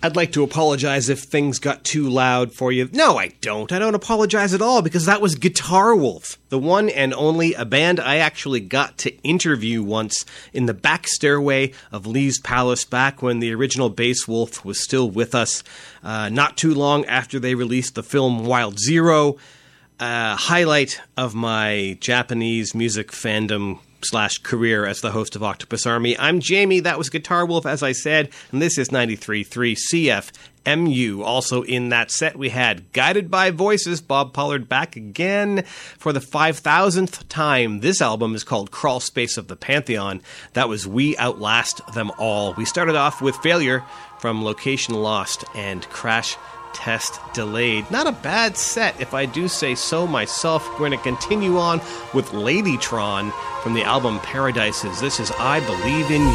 I'd like to apologize if things got too loud for you. No, I don't. I don't apologize at all, because that was Guitar Wolf, the one and only, a band I actually got to interview once in the back stairway of Lee's Palace back when the original bass wolf was still with us, not too long after they released the film Wild Zero. Highlight of my Japanese music fandom / career as the host of Octopus Army. I'm Jamie, that was Guitar Wolf, as I said, and this is 93.3 CFMU. Also in that set we had Guided by Voices, Bob Pollard back again for the 5,000th time. This album is called Crawl Space of the Pantheon. That was We Outlast Them All. We started off with Failure from Location Lost and Crash Test Delayed. Not a bad set, if I do say so myself. We're going to continue on with Ladytron from the album Paradises. This is I Believe in You.